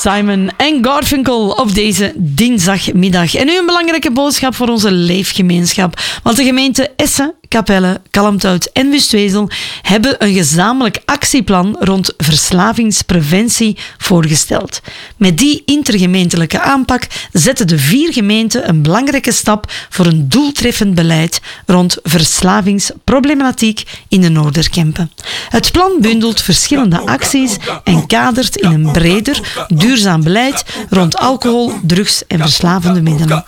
Simon en Garfunkel op deze dinsdagmiddag. En nu een belangrijke boodschap voor onze leefgemeenschap. Want de gemeente Essen, Capelle, Kalmthout en Wustwezel hebben een gezamenlijk actieplan rond verslavingspreventie voorgesteld. Met die intergemeentelijke aanpak zetten de 4 gemeenten een belangrijke stap voor een doeltreffend beleid rond verslavingsproblematiek in de Noorderkempen. Het plan bundelt verschillende acties en kadert in een breder, duurzaam beleid rond alcohol, drugs en verslavende middelen.